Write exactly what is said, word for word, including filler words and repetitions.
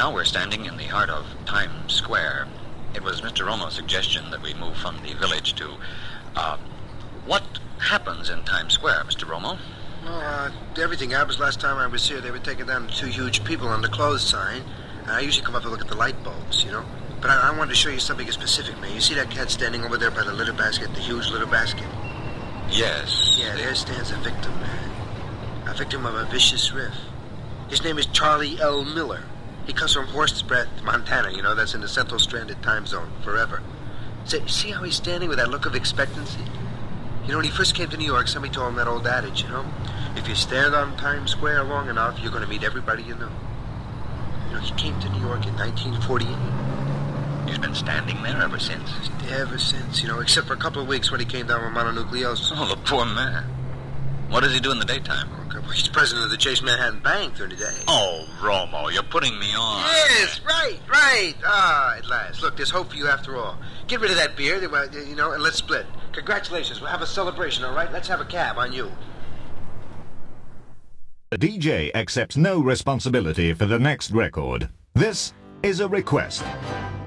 now we're standing in the heart of Times Square. It was Mister Romo's suggestion that we move from the village to, uh, what happens in Times Square, Mister Romo? Well, uh, everything happens. Last time I was here, they were taking down two huge people on the clothes sign. And I usually come up to look at the light bulbs, you know? But I, I wanted to show you something specific, man. You see that cat standing over there by the litter basket, the huge litter basket? Yes. Yeah, there stands a victim, man. A victim of a vicious riff. His name is Charlie L. Miller. He comes from Horst's Breath, Montana, you know, that's in the Central Stranded Time Zone, forever. Say, see how he's standing with that look of expectancy? You know, when he first came to New York, somebody told him that old adage, you know? If you stand on Times Square long enough, you're going to meet everybody you know. You know, he came to New York in nineteen forty-eight. He's been standing there ever since? Ever since, you know, except for a couple of weeks when he came down with mononucleosis. Oh, the poor man. What does he do in the daytime? Well, he's president of the Chase Manhattan Bank during the day. Oh, Romo, you're putting me on. Yes, right, right. Ah, at last. Look, there's hope for you after all. Get rid of that beer, you know, and let's split. Congratulations. We'll have a celebration, all right? Let's have a cab on you. The D J accepts no responsibility for the next record. This is a request.